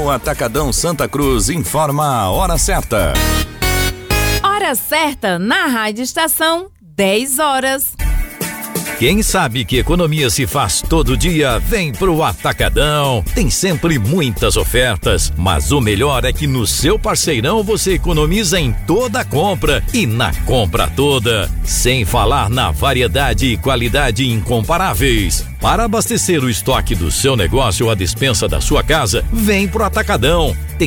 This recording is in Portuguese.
O Atacadão Santa Cruz informa a hora certa. Hora certa na Rádio Estação, 10 horas. Quem sabe que economia se faz todo dia, vem pro Atacadão. Tem sempre muitas ofertas, mas o melhor é que no seu parceirão você economiza em toda a compra e na compra toda. Sem falar na variedade e qualidade incomparáveis. Para abastecer o estoque do seu negócio ou a despensa da sua casa, vem pro Atacadão.